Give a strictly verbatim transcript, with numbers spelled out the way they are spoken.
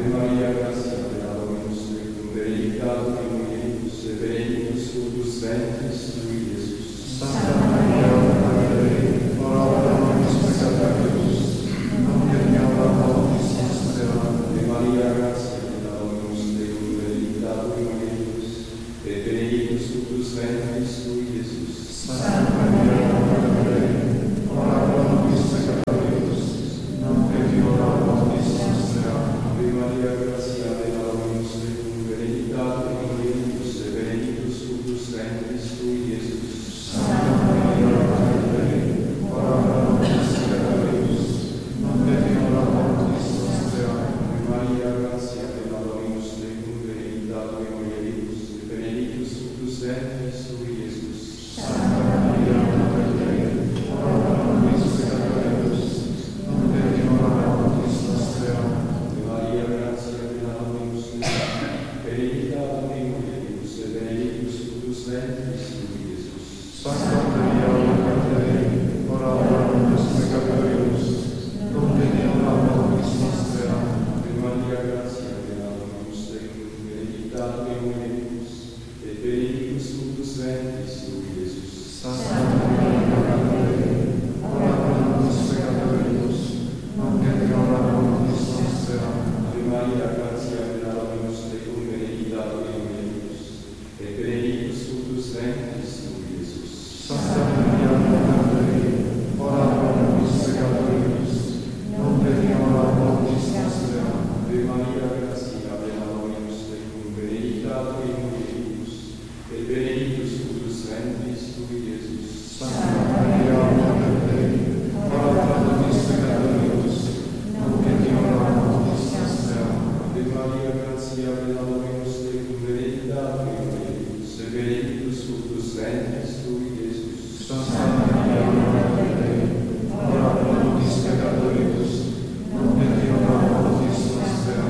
Maria, gratia plena Dominus tecum, benedicta tu in mulieribus, et benedictus fructus ventris tui, Iesus. Santa Maria, Mater Dei, ora pro nobis peccatoribus, nunc et in hora mortis nostre. Amen. Ave Maria, gratia plena Dominus tecum, benedicta tu in mulieribus, et benedictus fructus ventris tui, Iesus. Santa Maria, Mater Dei, ora pro nobis peccatoribus, nunc et in hora mortis nostre. Amen. Ave Maria, gratia plena Dominus tecum, benedicta tu in mulieribus, et benedictus fructus ventris tui, Iesus. Santa Maria, Mater Dei, ora pro nobis peccatoribus, nunc et in hora mortis nostre. Amen. Ave Maria, gratia plena Dominus tecum, benedicta tu in mulieribus, et benedictus fructus ventris tui, Iesus. Santa Maria, Mater Dei, ora pro nobis peccatoribus, nunc et in hora mortis nostre. Amen. Ave Maria, gratia plena Dominus tecum, benedicta tu in mulieribus, et benedictus fructus ventris tui, Iesus. Santa Maria, Mater Dei, ora pro nobis peccatoribus, nunc et in hora mortis nostre. Amen. Ave Maria, gratia plena Dominus tecum, benedicta tu in mulieribus, et benedictus fructus ventris tui, Iesus. Santa Maria, Mater Dei, ora pro nobis peccatoribus, nunc et in hora mortis nostre. Amen. Ave Maria, gratia plena Dominus tecum, benedicta tu in mulieribus, et benedictus fructus ventris tui, Iesus. Santa Maria, Mater Dei, ora pro nobis peccatoribus, nunc et in hora mortis nostre. Amen. Ave Maria, gratia plena Dominus tecum, benedicta tu in mulieribus, et benedictus fructus ventris tui, Iesus. Santa Maria, Mater Dei, ora pro nobis peccatoribus, nunc et in hora mortis nostre. Amen. Ave Maria, gratia plena Dominus tecum, benedicta tu in mulieribus, et benedictus fructus ventris tui, Iesus. Santa